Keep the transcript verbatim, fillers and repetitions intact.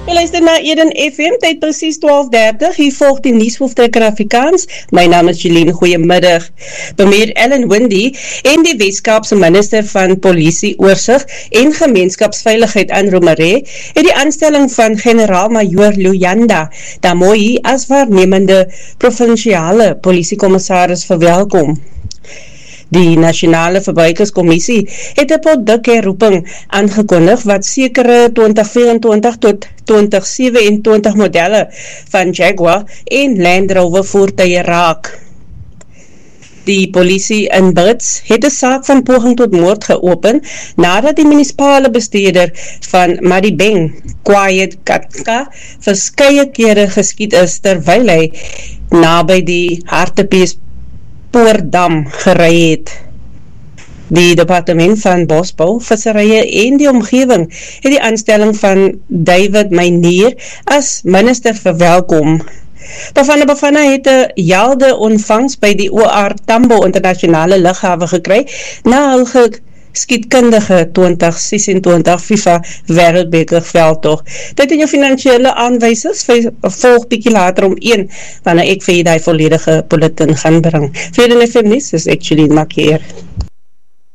Jy luister na Eden F M, tyd precies twaalf dertig, hier volg die nuushoofdtrekker Afrikaans. My naam is Jeline, goeiemiddag. Premier Ellen Windey en die Weskaapse minister van Polisie, Oorsig en Gemeenskapsveiligheid aan Romeré het die aanstelling van generaal-majoor Luyanda Damoyi as waarnemende provinsiale polisiekommissaris verwelkom. Die Nasionale Verbruikerskommissie het 'n produkherroeping aangekondig wat sekere twintig vyf-en-twintig tot twintig sewe-en-twintig modelle van Jaguar en Land Rover voertuie raak. Die polisie in Brits het 'n saak van poging tot moord geopen nadat die munisipale bestuurder van Madibeng, Quiet Katka, verskeie kere geskiet is terwyl hy naby die Hartebees Poordam gery het. Die departement van Bosbou, Visserye en die omgewing het die aanstelling van David Meinier as minister verwelkom. Bafana Bafana het 'n jaalde ontvangs by die O R Tambo internasionale lughawe gekry na hul geskiedkundige twintig sesentwintig FIFA Wêreldbeker veldtog. Dit in jou finansiële aanwysers volg bietjie later om een, wanneer ek vir jy die volledige bulletin gaan bring. Vir die F M nuus is ek Jeline Makier.